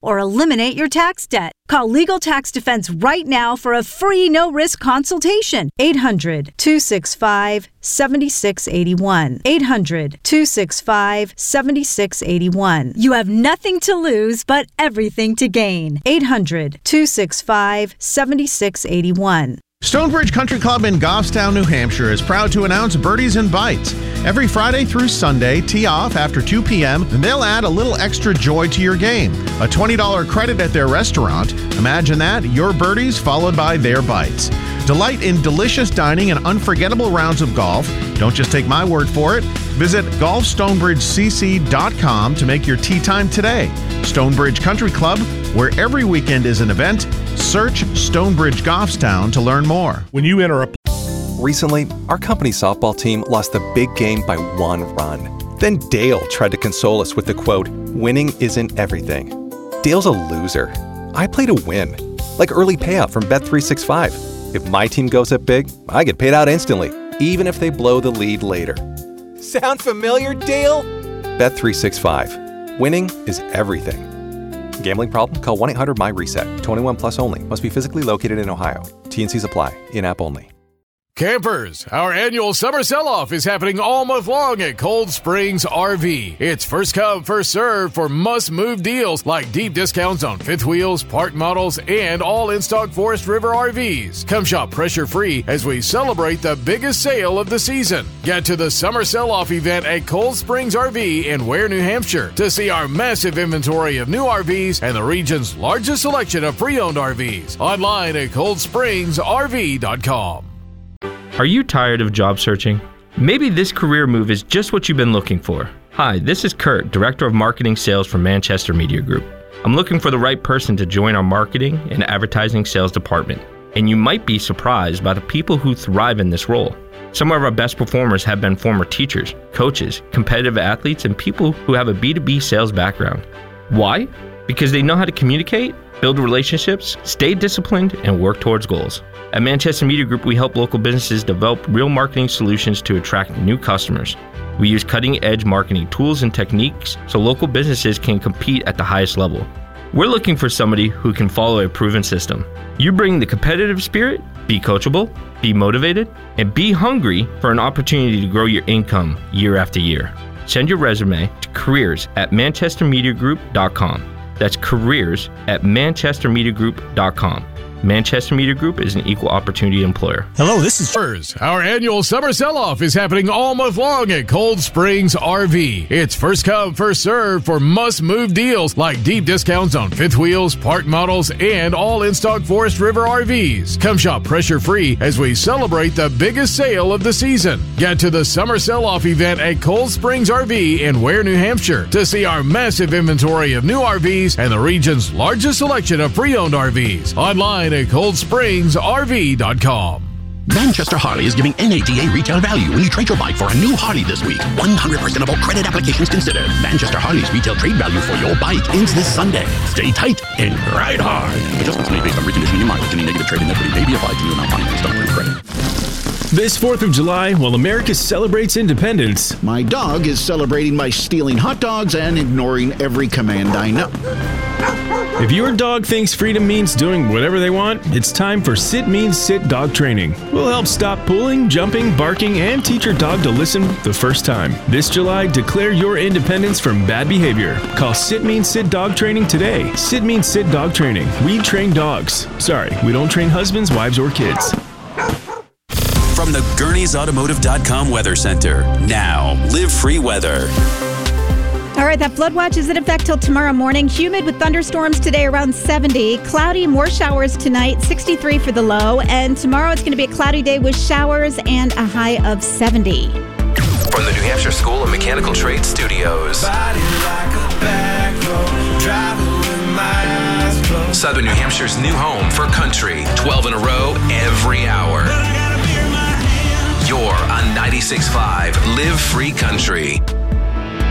or eliminate your tax debt. Call Legal Tax Defense right now for a free no-risk consultation. 800-265-7681. 800-265-7681. You have nothing to lose but everything to gain. 800-265-7681. Stonebridge Country Club in Goffstown, New Hampshire is proud to announce Birdies and Bites. Every Friday through Sunday, tee off after 2 p.m., and they'll add a little extra joy to your game. A $20 credit at their restaurant. Imagine that, your birdies followed by their bites. Delight in delicious dining and unforgettable rounds of golf. Don't just take my word for it. Visit golfstonebridgecc.com to make your tee time today. Stonebridge Country Club, where every weekend is an event. Search Stonebridge Goffstown to learn more. When you enter a... Recently, our company softball team lost the big game by 1 run. Then Dale tried to console us with the quote, "Winning isn't everything." Dale's a loser. I play to win. Like early payout from Bet365. If my team goes up big, I get paid out instantly, even if they blow the lead later. Sound familiar, Dale? Bet365. Winning is everything. Gambling problem? Call 1-800-MY-RESET. 21 plus only. Must be physically located in Ohio. T&Cs apply. In-app only. Campers, our annual summer sell-off is happening all month long at Cold Springs RV. It's first come, first served for must-move deals like deep discounts on fifth wheels, park models, and all in-stock Forest River RVs. Come shop pressure-free as we celebrate the biggest sale of the season. Get to the summer sell-off event at Cold Springs RV in Ware, New Hampshire to see our massive inventory of new RVs and the region's largest selection of pre-owned RVs. Online at coldspringsrv.com. Are you tired of job searching? Maybe this career move is just what you've been looking for. Hi, this is Kurt, Director of Marketing Sales for Manchester Media Group. I'm looking for the right person to join our marketing and advertising sales department. And you might be surprised by the people who thrive in this role. Some of our best performers have been former teachers, coaches, competitive athletes, and people who have a B2B sales background. Why? Because they know how to communicate, build relationships, stay disciplined, and work towards goals. At Manchester Media Group, we help local businesses develop real marketing solutions to attract new customers. We use cutting-edge marketing tools and techniques so local businesses can compete at the highest level. We're looking for somebody who can follow a proven system. You bring the competitive spirit, be coachable, be motivated, and be hungry for an opportunity to grow your income year after year. Send your resume to careers@manchestermediagroup.com. That's careers@manchestermediagroup.com. Manchester Media Group is an equal opportunity employer. Hello, this is Our annual summer sell-off is happening all month long at Cold Springs RV. It's first come, first served for must-move deals like deep discounts on fifth wheels, park models, and all in-stock Forest River RVs. Come shop pressure-free as we celebrate the biggest sale of the season. Get to the summer sell-off event at Cold Springs RV in Ware, New Hampshire to see our massive inventory of new RVs and the region's largest selection of pre-owned RVs. Online at coldspringsrv.com. Manchester Harley is giving NADA retail value when you trade your bike for a new Harley this week. 100% of all credit applications considered. Manchester Harley's retail trade value for your bike ends this Sunday. Stay tight and ride hard. Adjustments made based on reconditioning and mileage. Any negative trade-in equity may be applied to new amount financed on credit. This 4th of July, while America celebrates independence, my dog is celebrating by stealing hot dogs and ignoring every command I know. If your dog thinks freedom means doing whatever they want, it's time for Sit Means Sit dog training. We'll help stop pulling, jumping, barking, and teach your dog to listen the first time. This July, declare your independence from bad behavior. Call Sit Means Sit dog training today. Sit Means Sit dog training. We train dogs. Sorry, we don't train husbands, wives, or kids. From the Gurney'sAutomotive.com Weather Center. Now, Live Free Weather. All right, that flood watch is in effect till tomorrow morning. Humid with thunderstorms today around 70. Cloudy, more showers tonight, 63 for the low. And tomorrow it's going to be a cloudy day with showers and a high of 70. From the New Hampshire School of Mechanical Trades Studios. Southern New Hampshire's new home for country. 12 in a row, every hour. You're on 96.5 Live Free Country.